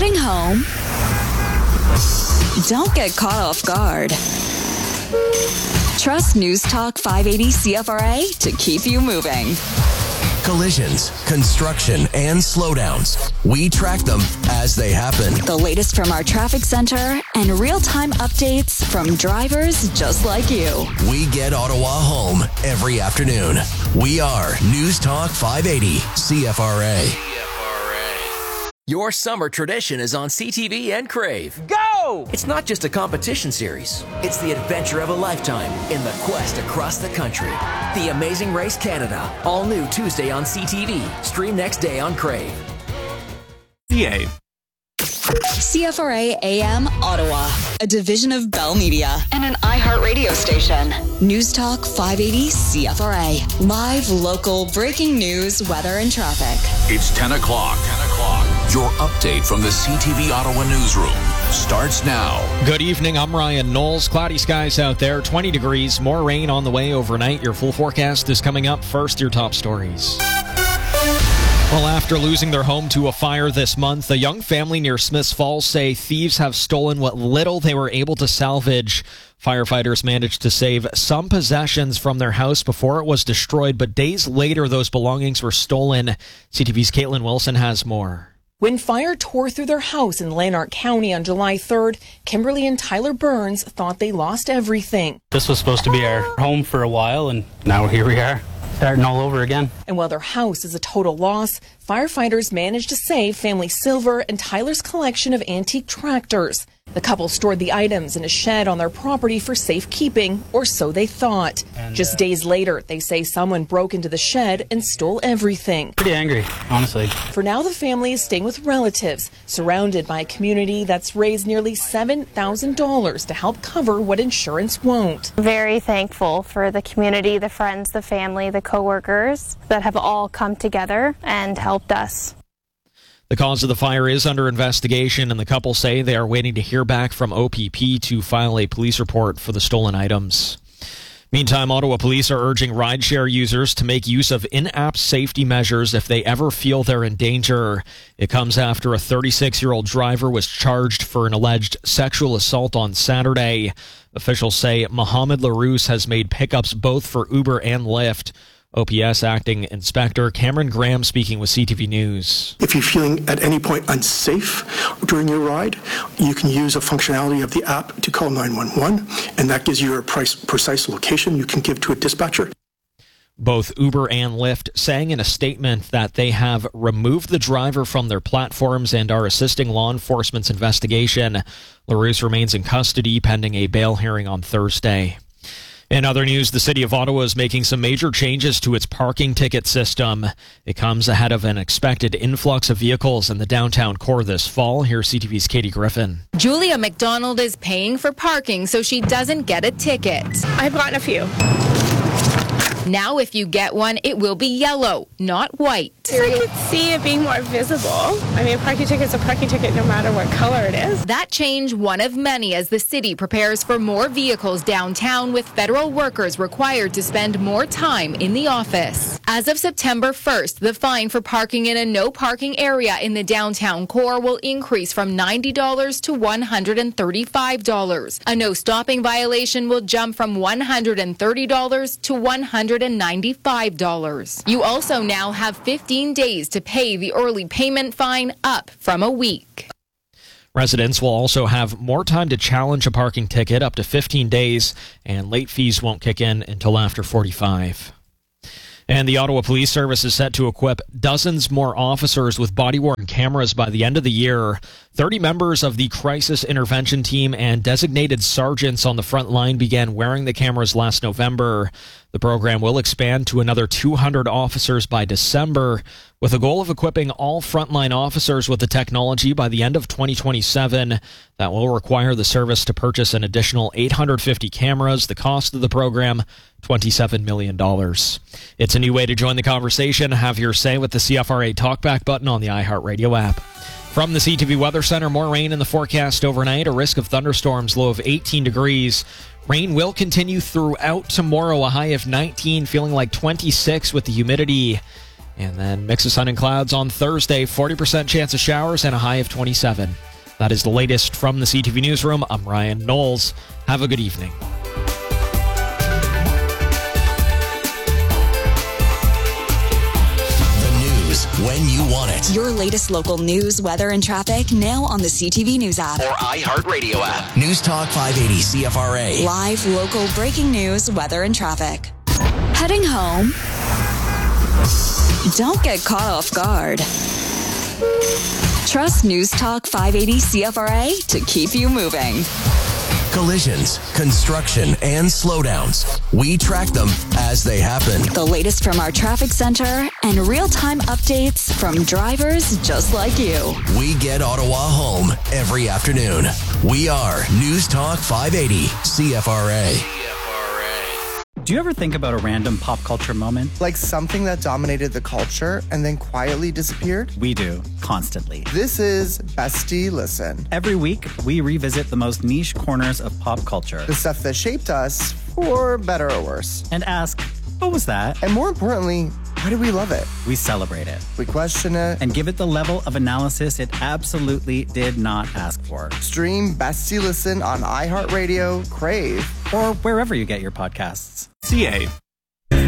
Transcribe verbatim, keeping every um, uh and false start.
heading home? Don't get caught off guard. Trust News Talk five eighty C F R A to keep you moving. Collisions, construction, and slowdowns. We track them as they happen. The latest from our traffic center and real-time updates from drivers just like you. We get Ottawa home every afternoon. We are News Talk five eighty C F R A. Your summer tradition is on C T V and Crave. Go! It's not just a competition series. It's the adventure of a lifetime in the quest across the country. The Amazing Race Canada. All new Tuesday on C T V. Stream next day on Crave. C A. C F R A A M Ottawa, a division of Bell Media and an iHeart radio station. News Talk five eighty C F R A. Live, local, breaking news, weather, and traffic. It's ten o'clock. ten o'clock. Your update from the C T V Ottawa newsroom starts now. Good evening. I'm Ryan Knowles. Cloudy skies out there, twenty degrees, more rain on the way overnight. Your full forecast is coming up. First, your top stories. Well, after losing their home to a fire this month, a young family near Smiths Falls say thieves have stolen what little they were able to salvage. Firefighters managed to save some possessions from their house before it was destroyed, but days later, those belongings were stolen. C T V's Caitlin Wilson has more. When fire tore through their house in Lanark County on July third, Kimberly and Tyler Burns thought they lost everything. This was supposed to be our home for a while, and now here we are, starting all over again. And while their house is a total loss, firefighters managed to save family silver and Tyler's collection of antique tractors. The couple stored the items in a shed on their property for safekeeping, or so they thought. And, Just uh, days later, they say someone broke into the shed and stole everything. Pretty angry, honestly. For now, the family is staying with relatives, surrounded by a community that's raised nearly seven thousand dollars to help cover what insurance won't. Very thankful for the community, the friends, the family, the coworkers that have all come together and helped us. The cause of the fire is under investigation, and the couple say they are waiting to hear back from O P P to file a police report for the stolen items. Meantime, Ottawa police are urging rideshare users to make use of in-app safety measures if they ever feel they're in danger. It comes after a thirty-six-year-old driver was charged for an alleged sexual assault on Saturday. Officials say Mohammed Larousse has made pickups both for Uber and Lyft. O P S Acting Inspector Cameron Graham speaking with C T V News. If you're feeling at any point unsafe during your ride, you can use a functionality of the app to call nine one one, and that gives you a price, precise location you can give to a dispatcher. Both Uber and Lyft saying in a statement that they have removed the driver from their platforms and are assisting law enforcement's investigation. Larousse remains in custody pending a bail hearing on Thursday. In other news, the City of Ottawa is making some major changes to its parking ticket system. It comes ahead of an expected influx of vehicles in the downtown core this fall. Here's C T V's Katie Griffin. Julia McDonald is paying for parking so she doesn't get a ticket. I've gotten a few. Now, if you get one, it will be yellow, not white. So I could see it being more visible. I mean, a parking ticket's a parking ticket no matter what color it is. That change, one of many, as the city prepares for more vehicles downtown, with federal workers required to spend more time in the office. As of September first, the fine for parking in a no parking area in the downtown core will increase from ninety dollars to one hundred thirty-five dollars. A no stopping violation will jump from one hundred thirty dollars to one hundred ninety-five dollars. You also now have fifteen days to pay the early payment fine, up from a week. Residents will also have more time to challenge a parking ticket, up to fifteen days, and late fees won't kick in until after forty-five. And the Ottawa Police Service is set to equip dozens more officers with body-worn cameras by the end of the year. thirty members of the crisis intervention team and designated sergeants on the front line began wearing the cameras last November. The program will expand to another two hundred officers by December, with a goal of equipping all frontline officers with the technology by the end of twenty twenty-seven. That will require the service to purchase an additional eight hundred fifty cameras. The cost of the program, twenty-seven million dollars. It's a new way to join the conversation. Have your say with the C F R A Talkback button on the iHeartRadio app. From the C T V Weather Center, more rain in the forecast overnight, a risk of thunderstorms, low of eighteen degrees. Rain will continue throughout tomorrow, a high of nineteen, feeling like twenty-six with the humidity And then mix of sun and clouds on Thursday, forty percent chance of showers and a high of twenty-seven. That is the latest from the C T V Newsroom. I'm Ryan Knowles. Have a good evening. When you want it. Your latest local news, weather, and traffic now on the C T V News app or iHeartRadio app. News Talk five eighty C F R A. Live, local, breaking news, weather, and traffic. Heading home? Don't get caught off guard. Trust News Talk five eighty C F R A to keep you moving. Collisions, construction, and slowdowns. We track them as they happen. The latest from our traffic center and real-time updates from drivers just like you. We get Ottawa home every afternoon. We are News Talk five eighty C F R A. Do you ever think about a random pop culture moment? Like something that dominated the culture and then quietly disappeared? We do, constantly. This is Bestie Listen. Every week, we revisit the most niche corners of pop culture. The stuff that shaped us, for better or worse. And ask, what was that? And more importantly, why do we love it? We celebrate it. We question it. And give it the level of analysis it absolutely did not ask for. Stream Bestie Listen on iHeartRadio, Crave, or wherever you get your podcasts. C A